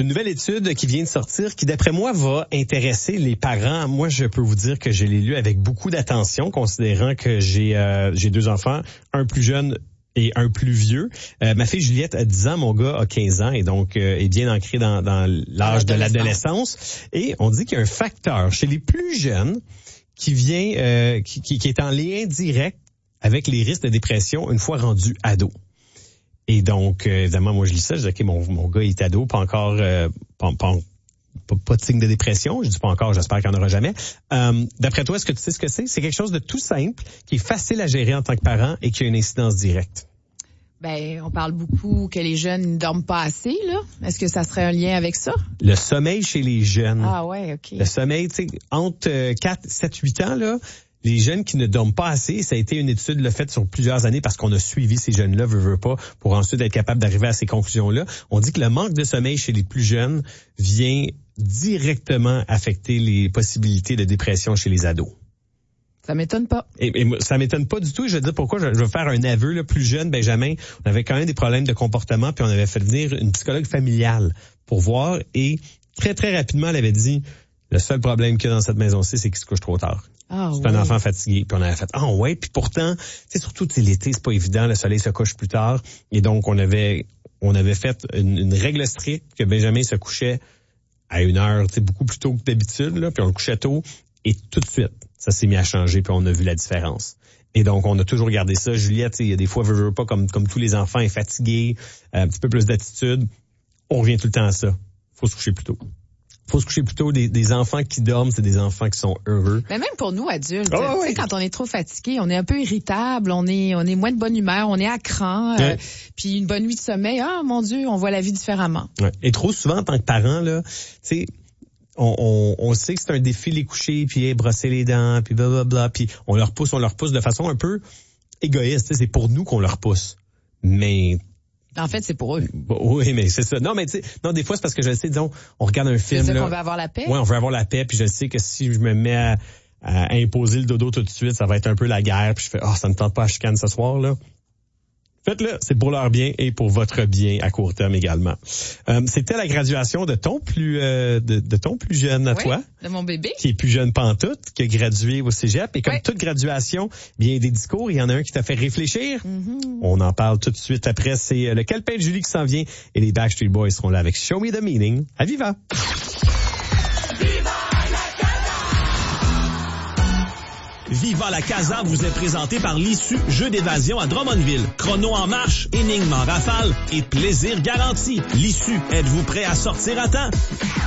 une nouvelle étude qui vient de sortir qui, d'après moi, va intéresser les parents. Moi, je peux vous dire que je l'ai lu avec beaucoup d'attention, considérant que j'ai 2 enfants, un plus jeune et un plus vieux. Ma fille Juliette a 10 ans, mon gars a 15 ans et donc est bien ancré dans l'âge de l'adolescence. Et on dit qu'il y a un facteur chez les plus jeunes qui vient, qui est en lien direct avec les risques de dépression une fois rendu ado. Et donc, évidemment, moi, je lis ça, je dis, OK, mon gars, il est ado, pas encore, pas de signe de dépression. Je dis pas encore, j'espère qu'il n'y en aura jamais. D'après toi, est-ce que tu sais ce que c'est? C'est quelque chose de tout simple, qui est facile à gérer en tant que parent et qui a une incidence directe. Ben, on parle beaucoup que les jeunes ne dorment pas assez, là. Est-ce que ça serait un lien avec ça? Le sommeil chez les jeunes. Ah ouais, OK. Le sommeil, tu sais, entre 4, 7, 8 ans, là, les jeunes qui ne dorment pas assez, ça a été une étude faite sur plusieurs années parce qu'on a suivi ces jeunes-là, veut pas, pour ensuite être capable d'arriver à ces conclusions-là. On dit que le manque de sommeil chez les plus jeunes vient directement affecter les possibilités de dépression chez les ados. Ça m'étonne pas. Et ça m'étonne pas du tout. Je vais dire pourquoi. Je vais faire un aveu. Là, plus jeune, Benjamin, on avait quand même des problèmes de comportement, puis on avait fait venir une psychologue familiale pour voir. Et très, très rapidement, elle avait dit, le seul problème qu'il y a dans cette maison-ci, c'est qu'il se couche trop tard. C'est un enfant fatigué. Puis on avait fait, puis pourtant, c'est surtout l'été, c'est pas évident, le soleil se couche plus tard. Et donc, on avait fait une règle stricte que Benjamin se couchait à 1h, beaucoup plus tôt que d'habitude, là, puis on le couchait tôt. Et tout de suite, ça s'est mis à changer, puis on a vu la différence. Et donc, on a toujours gardé ça. Juliette, il y a des fois, veut pas, comme tous les enfants, est fatiguée, un petit peu plus d'attitude. On revient tout le temps à ça. Faut se coucher plus tôt. Faut se coucher plus tôt. Des enfants qui dorment, c'est des enfants qui sont heureux. Mais même pour nous, adultes, quand on est trop fatigué, on est un peu irritable, on est moins de bonne humeur, on est à cran, puis une bonne nuit de sommeil, mon Dieu, on voit la vie différemment. Ouais. Et trop souvent, en tant que parent, là, tu sais, on sait que c'est un défi les coucher, puis brosser les dents, puis blablabla, puis on leur pousse de façon un peu égoïste. C'est pour nous qu'on leur pousse. Mais en fait, c'est pour eux. Oui, mais c'est ça. Non, mais tu sais, des fois c'est parce que je sais, disons, on regarde un film. C'est qu'on veut avoir la paix. Oui, on veut avoir la paix, puis je sais que si je me mets à imposer le dodo tout de suite, ça va être un peu la guerre, puis je fais ça me tente pas à chicane ce soir là. Faites-le, c'est pour leur bien et pour votre bien à court terme également. C'était la graduation de ton plus jeune à toi. De mon bébé. Qui est plus jeune pantoute, qui a gradué au cégep. Et comme toute graduation, bien des discours, il y en a un qui t'a fait réfléchir. Mm-hmm. On en parle tout de suite après. C'est le Calepin de Julie qui s'en vient et les Backstreet Boys seront là avec Show Me the Meaning. À Viva! Viva la Casa vous est présenté par l'Issue, jeu d'évasion à Drummondville. Chrono en marche, énigme en rafale et plaisir garanti. L'Issue, êtes-vous prêt à sortir à temps?